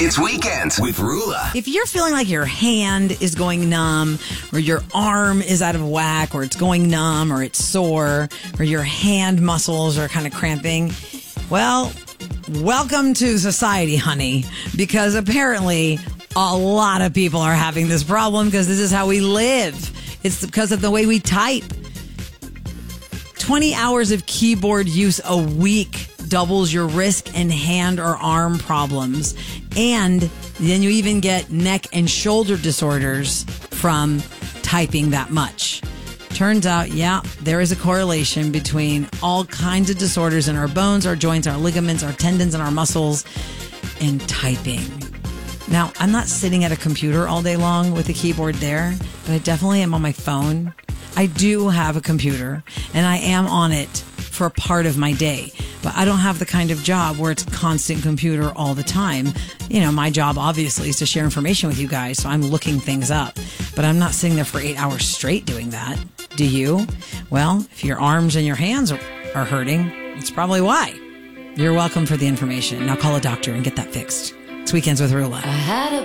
It's Weekends with Rula. If you're feeling like your hand is going numb, or your arm is out of whack, or it's going numb, or it's sore, or your hand muscles are kind of cramping, well, welcome to society, honey, because apparently a lot of people are having this problem because this is how we live. It's because of the way we type. 20 hours of keyboard use a week doubles your wrist and hand or arm problems. And then you even get neck and shoulder disorders from typing that much. Turns out, yeah, there is a correlation between all kinds of disorders in our bones, our joints, our ligaments, our tendons, and our muscles, and typing. Now, I'm not sitting at a computer all day long with a keyboard there, but I definitely am on my phone. I do have a computer, and I am on it for a part of my day. But I don't have the kind of job where it's constant computer all the time. You know, my job, obviously, is to share information with you guys, so I'm looking things up. But I'm not sitting there for 8 hours straight doing that. Do you? Well, if your arms and your hands are hurting, it's probably why. You're welcome for the information. Now call a doctor and get that fixed. It's Weekends with Rula.